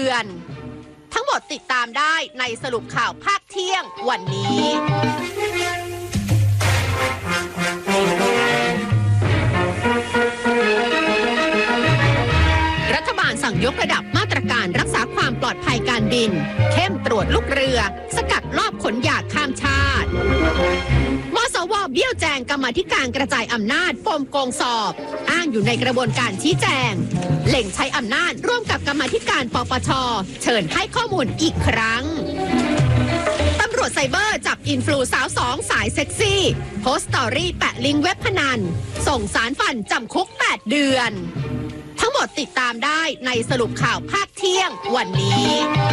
ดือนทั้งหมดติดตามได้ในสรุปข่าวภาคเที่ยงวันนี้รัฐบาลสั่งยกระดับมาตรการรักษาความปลอดภัยการบินเข้มตรวจลูกเรือสกัดลอบขนยาข้ามชาติมสว.เบี้ยวแจงกรรมาธิการกระจายอำนาจปมโกงสอบอ้างอยู่ในกระบวนการชี้แจงเล็งใช้อำนาจร่วมกับกรรมาธิการปปช.เชิญให้ข้อมูลอีกครั้งตำรวจไซเบอร์จับอินฟลูสาว2สายเซ็กซี่โพสต์สตอรี่แปะลิงก์เว็บพนันส่งสารฝันจำคุก8เดือนทั้งหมดติดตามได้ในสรุปข่าวภาคเที่ยงวันนี้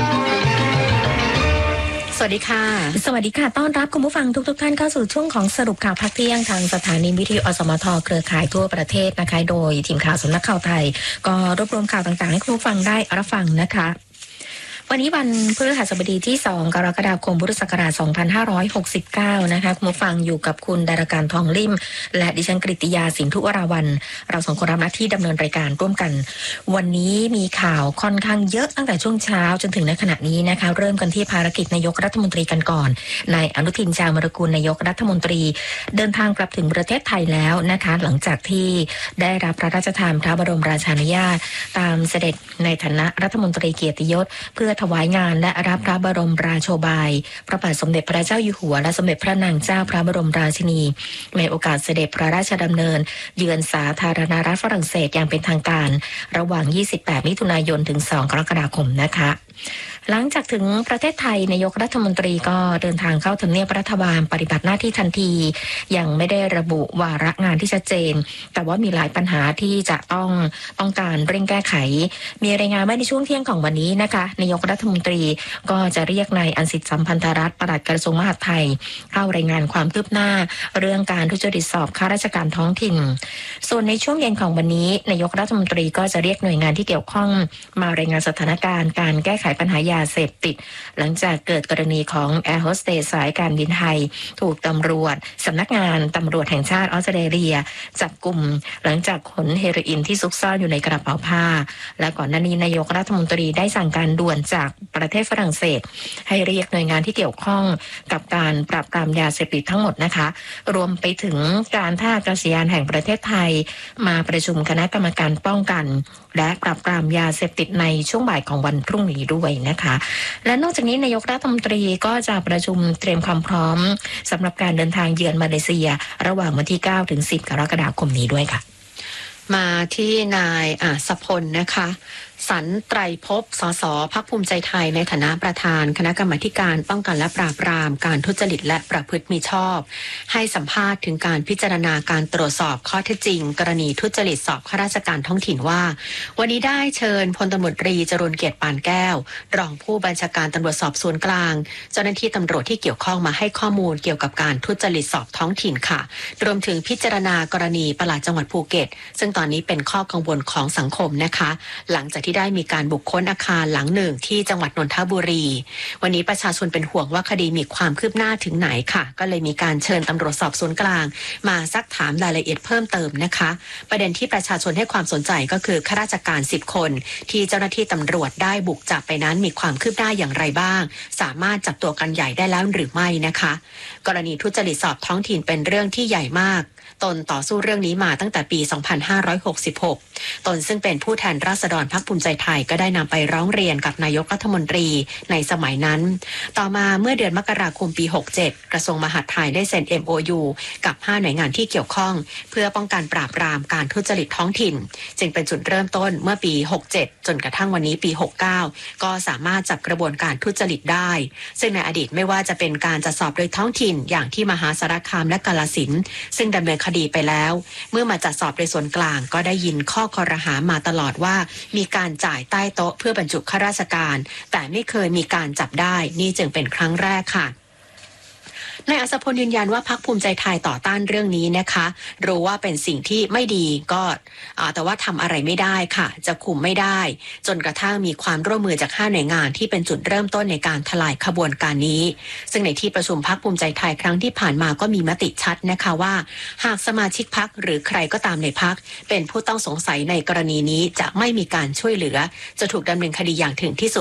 สวัสดีค่ะสวัสดีค่ะต้อนรับคุณผู้ฟังทุกท่านเข้าสู่ช่วงของสรุปข่าวภาคเที่ยงทางสถานีวิทยุอสมทเครือข่ายทั่วประเทศนะคะโดยทีมข่าวสำนักข่าวไทยก็รวบรวมข่าวต่างๆให้คุณผู้ฟังได้รับฟังนะคะวันนี้วันพฤหัสบดีที่2กรกฎาคมพุทธศักราช2569นะคะคุณผู้ฟังอยู่กับคุณดารการทองลิ่มและดิฉันกฤติยาสินธุวราวัลย์เราสองคนรับหน้าที่ดำเนินรายการร่วมกันวันนี้มีข่าวค่อนข้างเยอะตั้งแต่ช่วงเช้าจนถึงณขณะนี้นะคะเริ่มกันที่ภารกิจนายกรัฐมนตรีกันก่อนนายอนุทินชาญวิรากูลนายกรัฐมนตรีเดินทางกลับถึงประเทศไทยแล้วนะคะหลังจากที่ได้รับพระราชทานพระบรมราชานุญาตตามเสด็จในฐานะรัฐมนตรีเกียรติยศเพื่อถวายงานและรับพระบรมราโชบายพระบาทสมเด็จพระเจ้าอยู่หัวและสมเด็จพระนางเจ้าพระบรมราชินีในโอกาสเสด็จพระราชดำเนินเยือนสาธารณรัฐฝรั่งเศสอย่างเป็นทางการระหว่าง28มิถุนายนถึง2กรกฎาคมนะคะหลังจากถึงประเทศไทยนายกรัฐมนตรีก็เดินทางเข้าทำเนียบรัฐบาลปฏิบัติหน้าที่ทันทียังไม่ได้ระบุวาระงานที่ชัดเจนแต่ว่ามีหลายปัญหาที่จะต้องการเร่งแก้ไขมีรายงานว่าในช่วงเที่ยงของวันนี้นะคะนายกรัฐมนตรีก็จะเรียกนายอันสิทธิ์สัมพันธรัตน์ปลัดกระทรวงมหาดไทยเข้ารายงานความคืบหน้าเรื่องการทุจริตสอบข้าราชการท้องถิ่นส่วนในช่วงเย็นของวันนี้นายกรัฐมนตรีก็จะเรียกหน่วยงานที่เกี่ยวข้องมารายงานสถานการณ์การแก้ไขปัญหายาเสพติดหลังจากเกิดกรณีของแอร์โฮสเตสสายการบินไทยถูกตำรวจสำนักงานตำรวจแห่งชาติออสเตรเลียจับกุมหลังจากขนเฮโรอีนที่ซุกซ่อนอยู่ในกระเป๋าผ้าและก่อนหน้านี้นายกรัฐมนตรีได้สั่งการด่วนจากประเทศฝรั่งเศสให้เรียกหน่วยงานที่เกี่ยวข้องกับการปราบปรามยาเสพติดทั้งหมดนะคะรวมไปถึงการท่าอากาศยานแห่งประเทศไทยมาประชุมคณะกรรมการป้องกันและปราบปรามยาเสพติดในช่วงบ่ายของวันพรุ่งนี้ด้วยนะคะและนอกจากนี้นายกรัฐมนตรีก็จะประชุมเตรียมความพร้อมสำหรับการเดินทางเยือนมาเลเซียระหว่างวันที่9ถึง10กรกฎาคมนี้ด้วยค่ะมาที่นายสพลนะคะสันไตรภพสสพรรคภูมิใจไทยในฐานะประธานคณะกรรมาการป้องกันและปราบปรามการทุจริตและประพฤติมิชอบให้สัมภาษณ์ถึงการพิจารณาการตรวจสอบข้อเท็จจริงกรณีทุจริตสอบข้าราชการท้องถิ่นว่าวันนี้ได้เชิญพลตำรวจตรีจรุลเกียรติปานแก้วรองผู้บัญชาการตำรวจสอบสวนกลางเจ้าหน้าที่ตำรวจที่เกี่ยวข้องมาให้ข้อมูลเกี่ยวกับการทุจริตสอบท้องถิ่นค่ะรวมถึงพิจารณากรณีปลัดจังหวัดภูเก็ตซึ่งตอนนี้เป็นข้อกังวลของสังคมนะคะหลังจากที่ได้มีการบุกค้นอาคารหลังหนึ่งที่จังหวัดนนทบุรีวันนี้ประชาชนเป็นห่วงว่าคดีมีความคืบหน้าถึงไหนค่ะก็เลยมีการเชิญตำรวจสอบสวนกลางมาซักถามรายละเอียดเพิ่มเติมนะคะประเด็นที่ประชาชนให้ความสนใจก็คือข้าราชการ10คนที่เจ้าหน้าที่ตำรวจได้บุกจับไปนั้นมีความคืบหน้าอย่างไรบ้างสามารถจับตัวกันใหญ่ได้แล้วหรือไม่นะคะกรณีทุจริตสอบท้องถิ่นเป็นเรื่องที่ใหญ่มากตนต่อสู้เรื่องนี้มาตั้งแต่ปี 2566 ตนซึ่งเป็นผู้แทนราษฎรพรรคภูมิใจไทยก็ได้นำไปร้องเรียนกับนายกรัฐมนตรีในสมัยนั้นต่อมาเมื่อเดือนมกราคมปี 67 กระทรวงมหาดไทยได้เซ็น MOU กับ5หน่วยงานที่เกี่ยวข้องเพื่อป้องกันปราบปรามการทุจริตท้องถิ่นจึงเป็นจุดเริ่มต้นเมื่อปี 67 จนกระทั่งวันนี้ปี 69 ก็สามารถจับกระบวนการทุจริตได้ซึ่งในอดีตไม่ว่าจะเป็นการจัดสอบโดยท้องถิ่นอย่างที่มหาสารคามและกาฬสินธุ์ซึ่งดำเนินคดีไปแล้วเมื่อมาจัดสอบโดยส่วนกลางก็ได้ยินข้อคอรหามาตลอดว่ามีการจ่ายใต้โต๊ะเพื่อบรรจุข้าราชการแต่ไม่เคยมีการจับได้นี่จึงเป็นครั้งแรกค่ะ นายอัศพลยืนยันว่าพรรคภูมิใจไทยต่อต้านเรื่องนี้นะคะรู้ว่าเป็นสิ่งที่ไม่ดีก็แต่ว่าทำอะไรไม่ได้ค่ะจะคุมไม่ได้จนกระทั่งมีความร่วมมือจาก5หน่วยงานที่เป็นจุดเริ่มต้นในการทลายขบวนการนี้ซึ่งในที่ประชุมพรรคภูมิใจไทยครั้งที่ผ่านมาก็มีมติชัดนะคะว่าหากสมาชิกพรรคหรือใครก็ตามในพรรคเป็นผู้ต้องสงสัยในกรณีนี้จะไม่มีการช่วยเหลือจะถูกดำเนินคดีอย่างถึงที่สุด